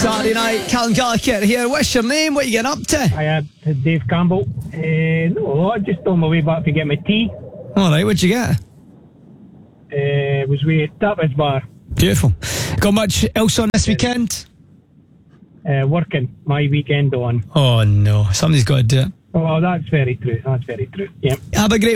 Saturday night. Callum Gallagher here. What's your name? What are you getting up to? Hi, Dave Campbell. No, I just on my way back to get my tea. Alright, what'd you get? Was we at Tapas Bar. Beautiful. Got much else on this weekend? Working my weekend on. Oh no, somebody's got to do it. Oh, that's very true. Yeah. Have a great